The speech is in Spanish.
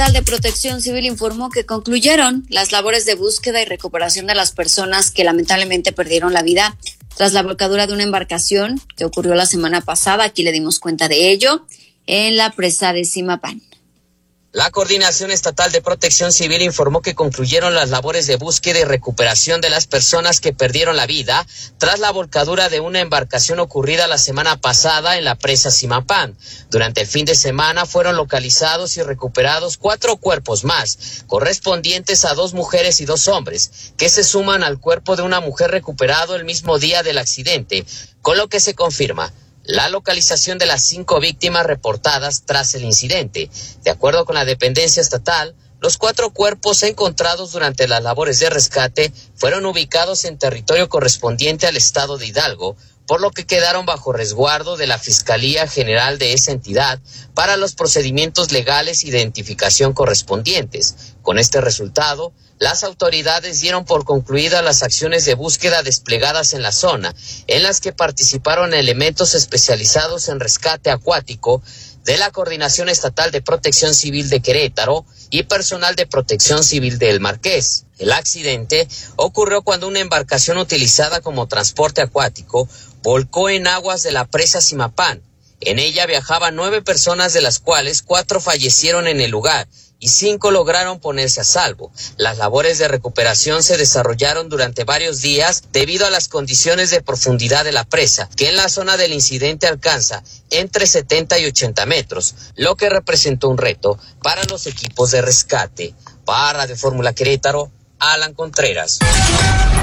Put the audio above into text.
De Protección Civil informó que concluyeron las labores de búsqueda y recuperación de las personas que lamentablemente perdieron la vida tras la volcadura de una embarcación que ocurrió la semana pasada. Aquí le dimos cuenta de ello en la presa de Zimapán. La Coordinación Estatal de Protección Civil informó que concluyeron las labores de búsqueda y recuperación de las personas que perdieron la vida tras la volcadura de una embarcación ocurrida la semana pasada en la presa Zimapán. Durante el fin de semana fueron localizados y recuperados 4 cuerpos más, correspondientes a 2 mujeres y 2 hombres, que se suman al cuerpo de una mujer recuperado el mismo día del accidente, con lo que se confirma la localización de las 5 víctimas reportadas tras el incidente. De acuerdo con la dependencia estatal, los 4 cuerpos encontrados durante las labores de rescate fueron ubicados en territorio correspondiente al estado de Hidalgo, por lo que quedaron bajo resguardo de la Fiscalía General de esa entidad para los procedimientos legales e identificación correspondientes. Con este resultado, las autoridades dieron por concluidas las acciones de búsqueda desplegadas en la zona, en las que participaron elementos especializados en rescate acuático de la Coordinación Estatal de Protección Civil de Querétaro y personal de Protección Civil del Marqués. El accidente ocurrió cuando una embarcación utilizada como transporte acuático volcó en aguas de la presa Zimapán. En ella viajaban 9 personas, de las cuales 4 fallecieron en el lugar y 5 lograron ponerse a salvo. Las labores de recuperación se desarrollaron durante varios días debido a las condiciones de profundidad de la presa, que en la zona del incidente alcanza entre 70 y 80 metros, lo que representó un reto para los equipos de rescate. Para Radio Fórmula Querétaro, Alan Contreras.